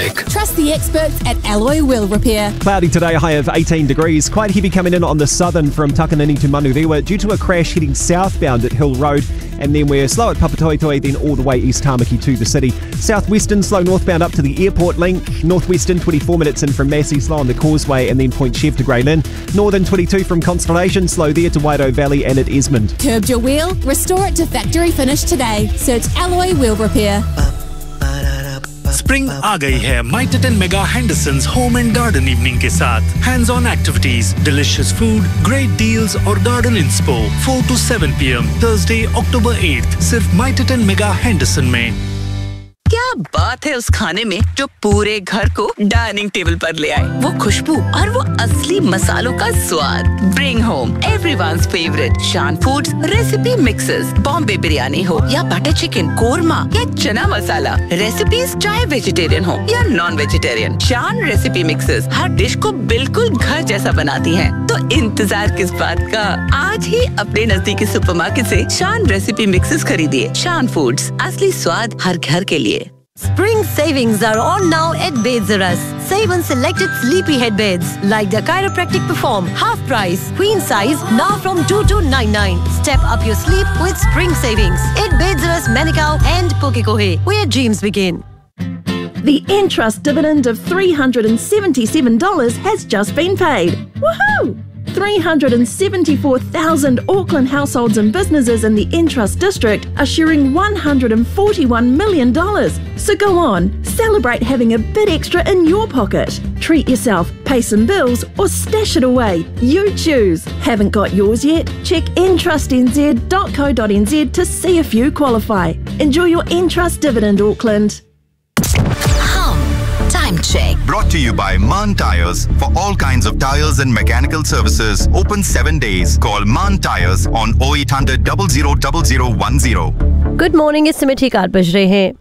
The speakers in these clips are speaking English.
Logic. Trust the experts at Alloy Wheel Repair. Cloudy today, high of 18 degrees. Quite heavy coming in on the southern from Takanini to Manurewa due to a crash heading southbound at Hill Road. And then we're slow at Papatoetoe, then all the way East Tamaki to the city. Southwestern slow northbound up to the airport link. Northwestern 24 minutes in from Massey, slow on the causeway and then Point Chev to Grey Lynn. Northern 22 from Constellation, slow there to Waido Valley and at Esmond. Curbed your wheel? Restore it to factory finish today. Search Alloy Wheel Repair. Spring आ गई है माइटन mega हैंडरसन्स home and garden evening के साथ hands on activities, delicious food, great deals और garden इंस्पो 4 to 7 PM Thursday October 8th सिर्फ माइटन mega Henderson में। क्या बात है उस खाने में जो पूरे घर को डाइनिंग टेबल पर ले आए। वो खुशबू और वो असली मसालों का स्वाद। ब्रिंग होम एवरीवन्स फेवरेट शान foods recipe mixes. Bombay biryani हो या बटर चिकन, कोरमा या चना मसाला, रेसिपीज चाहे वेजिटेरियन हो या नॉन वेजिटेरियन, शान रेसिपी मिक्सेस हर डिश को बिल्कुल घर जैसा बनाती हैं। तो इंतजार किस बात का, आज ही अपने नजदीकी सुपरमार्केट से शान रेसिपी मिक्सेस खरीदिए। शान फूड्स, असली स्वाद हर घर के लिए। Spring savings are on now at Beds-A-Us. Save on selected sleepyhead beds like the Chiropractic Perform, half price, queen size now from 2299. Step up your sleep with spring savings at Beds-A-Us, Manukau and Pukekohe, where dreams begin. The Entrust dividend of $377 has just been paid. Woohoo! 374,000 Auckland households and businesses in the Entrust district are sharing $141 million. So go on, celebrate having a bit extra in your pocket. Treat yourself, pay some bills or stash it away. You choose. Haven't got yours yet? Check entrustnz.co.nz to see if you qualify. Enjoy your Entrust dividend, Auckland. Time check. Brought to you by Mann Tyres. For all kinds of tyres and mechanical services, open 7 days. Call Mann Tyres on 0800 000010. Good morning, इस समय ठीक 8 बज रहे हैं।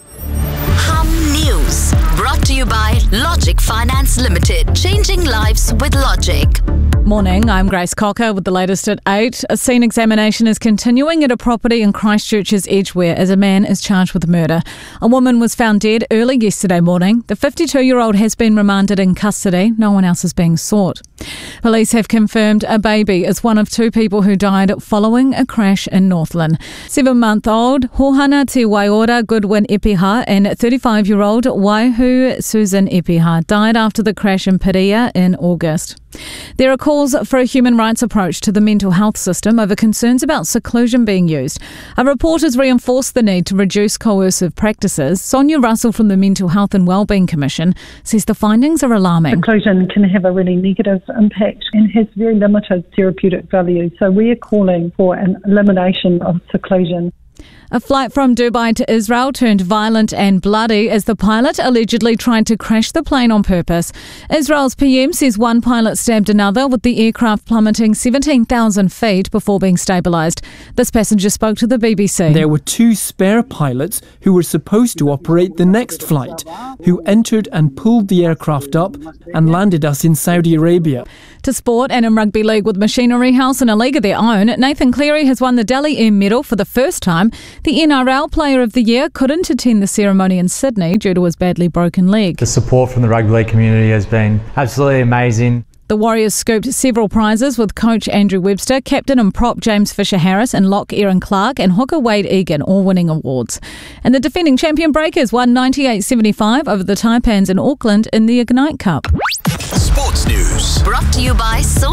Hum News. Brought to you by Logic Finance Limited. Changing lives with Logic. Morning, I'm Grace Cocker with the latest at 8. A scene examination is continuing at a property in Christchurch's Edgware as a man is charged with murder. A woman was found dead early yesterday morning. The 52-year-old has been remanded in custody. No one else is being sought. Police have confirmed a baby is one of 2 people who died following a crash in Northland. 7-month-old Hohana Te Waiora Goodwin Epiha and 35-year-old Waihu Susan Epiha died after the crash in Perea in August. There are calls for a human rights approach to the mental health system over concerns about seclusion being used. A report has reinforced the need to reduce coercive practices. Sonia Russell from the Mental Health and Wellbeing Commission says the findings are alarming. Seclusion can have a really negative impact and has very limited therapeutic value. So we are calling for an elimination of seclusion. A flight from Dubai to Israel turned violent and bloody as the pilot allegedly tried to crash the plane on purpose. Israel's PM says one pilot stabbed another, with the aircraft plummeting 17,000 feet before being stabilised. This passenger spoke to the BBC. There were 2 spare pilots who were supposed to operate the next flight, who entered and pulled the aircraft up and landed us in Saudi Arabia. To sport, and in rugby league with Machinery House in a league of their own, Nathan Cleary has won the Dally M medal for the first time. The NRL Player of the Year couldn't attend the ceremony in Sydney due to his badly broken leg. The support from the rugby league community has been absolutely amazing. The Warriors scooped several prizes with coach Andrew Webster, captain and prop James Fisher-Harris and lock Aaron Clark and hooker Wade Egan, all winning awards. And the defending champion Breakers won 98-75 over the Taipans in Auckland in the Ignite Cup. Sports News. Brought to you by